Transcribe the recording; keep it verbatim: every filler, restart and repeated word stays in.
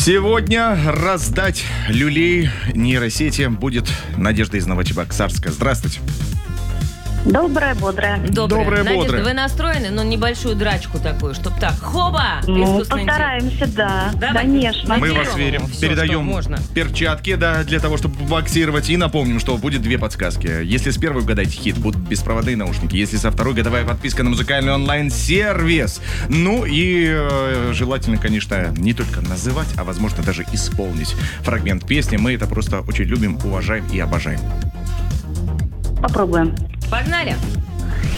Сегодня раздать люлей нейросети будет Надежда из Новочебоксарска. Здравствуйте. Доброе, бодрое. Доброе, Доброе, Надежда, бодрое. вы настроены, но небольшую драчку такую, чтоб так, хоба! Ну, искусственный постараемся, да. Давай. Конечно. Мы Надерем вас верим. ему всё, Передаем что можно. перчатки, да, для того, чтобы боксировать. И напомним, что будет две подсказки. Если с первой угадаете хит, будут беспроводные наушники. Если со второй, годовая подписка на музыкальный онлайн-сервис. Ну и э, желательно, конечно, не только называть, а возможно даже исполнить фрагмент песни. Мы это просто очень любим, уважаем и обожаем. Попробуем. Погнали!